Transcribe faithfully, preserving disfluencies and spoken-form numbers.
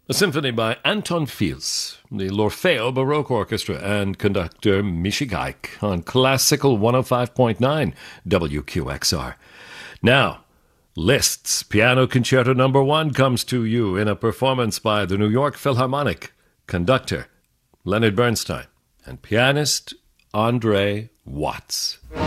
A symphony by Anton Fils, the L'Orfeo Baroque Orchestra, and conductor Michi Geik on Classical one oh five point nine W Q X R. Now, Liszt's Piano Concerto Number One comes to you in a performance by the New York Philharmonic, conductor Leonard Bernstein, and pianist Andre Watts.